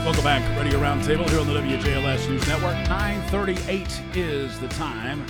Welcome back. Radio Roundtable here on the WJLS News Network. 9:38 is the time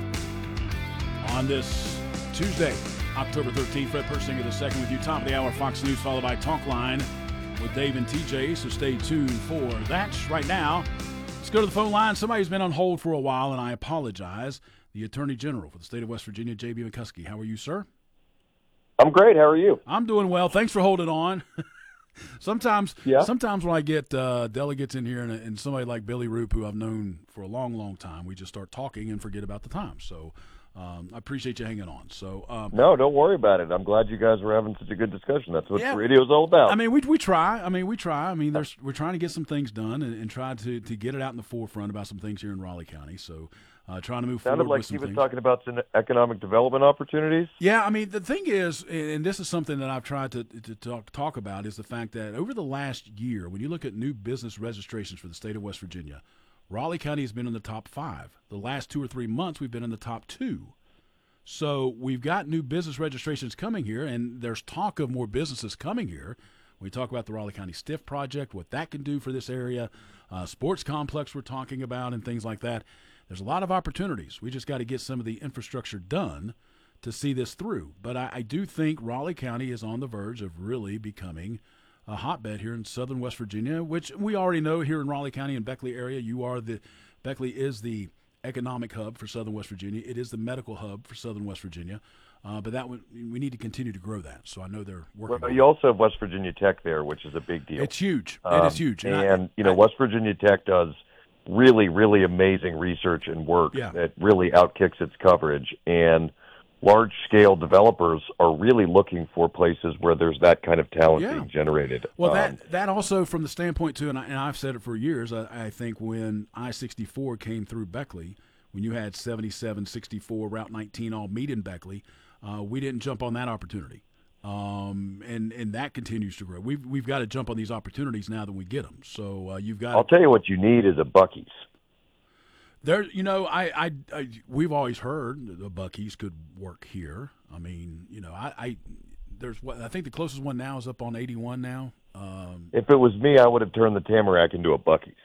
on this Tuesday, October 13th. Fred Persinger II with you. Top of the hour, Fox News, followed by Talk Line with Dave and TJ. So stay tuned for that. Right now, let's go to the phone line. Somebody's been on hold for a while, and I apologize. The Attorney General for the state of West Virginia, J.B. McCuskey. How are you, sir? I'm great. How are you? I'm doing well. Thanks for holding on. Sometimes when I get delegates in here and somebody like Billy Roop, who I've known for a long, long time, we just start talking and forget about the time. So I appreciate you hanging on. So no, don't worry about it. I'm glad you guys were having such a good discussion. That's what radio's all about. I mean, we try. I mean, we're trying to get some things done and try to get it out in the forefront about some things here in Raleigh County. So trying to move forward Sounded like with some he was things. talking about some economic development opportunities. Yeah, I mean, the thing is, and this is something that I've tried to talk about, is the fact that over the last year, when you look at new business registrations for the state of West Virginia, Raleigh County has been in the top 5. The last 2 or 3 months, we've been in the top 2. So we've got new business registrations coming here, and there's talk of more businesses coming here. We talk about the Raleigh County STIF project, what that can do for this area, sports complex we're talking about, and things like that. There's a lot of opportunities. We just got to get some of the infrastructure done to see this through. But I do think Raleigh County is on the verge of really becoming a hotbed here in southern West Virginia, which we already know here in Raleigh County and Beckley area. Beckley is the economic hub for southern West Virginia. It is the medical hub for southern West Virginia. But we need to continue to grow that. So I know they're working. Well, you also have West Virginia Tech there, which is a big deal. It's huge. It is huge. And West Virginia Tech does really, really amazing research and work that really outkicks its coverage. And large-scale developers are really looking for places where there's that kind of talent being generated. Well, that also from the standpoint, too, and I've said it for years, I think when I-64 came through Beckley, when you had 77, 64, Route 19 all meet in Beckley, we didn't jump on that opportunity. And that continues to grow. We've got to jump on these opportunities now that we get them. So you've got. I'll tell you what you need is a Buc-ee's. There, we've always heard that the Buc-ee's could work here. I mean, I think the closest one now is up on 81 now. If it was me, I would have turned the Tamarack into a Buc-ee's.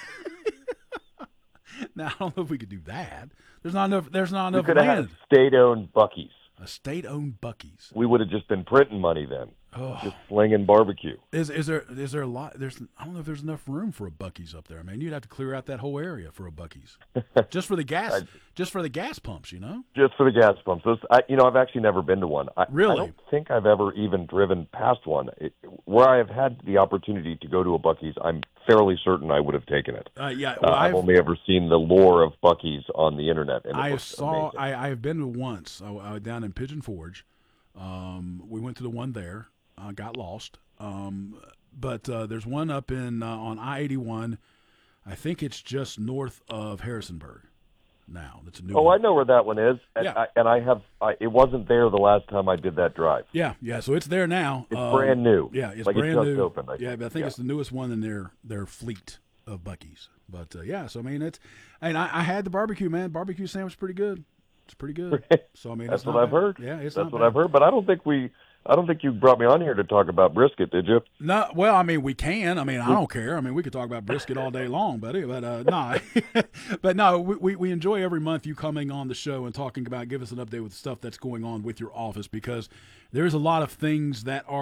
Now I don't know if we could do that. There's not enough. We could have had state-owned Buc-ee's. A state-owned Buc-ee's. We would have just been printing money then. Just slinging barbecue. Is there a lot? I don't know if there's enough room for a Buc-ee's up there. I mean, you'd have to clear out that whole area for a Buc-ee's, just for the gas, just for the gas pumps. Just for the gas pumps. I've actually never been to one. Really? I don't think I've ever even driven past one. Where I have had the opportunity to go to a Buc-ee's, I'm fairly certain I would have taken it. I've only ever seen the lore of Buc-ee's on the internet. And I have been to once. I down in Pigeon Forge. We went to the one there. Got lost. But there's one up on I-81. I think it's just north of Harrisonburg now. That's a new one. I know where that one is. Yeah. It wasn't there the last time I did that drive. Yeah. So it's there now. It's brand new. Yeah, it's like brand it just new. Opened, but I think it's the newest one in their fleet of Buc-ee's. But so I mean I had the barbecue, man. Barbecue sandwich is pretty good. It's pretty good. So I mean that's what I've heard. Yeah, that's what I've heard. But I don't think you brought me on here to talk about brisket, did you? No. Well, I mean, we can. I mean, I don't care. I mean, we could talk about brisket all day long, buddy. But no. But no, we enjoy every month you coming on the show and talking about, give us an update with the stuff that's going on with your office, because there's a lot of things that are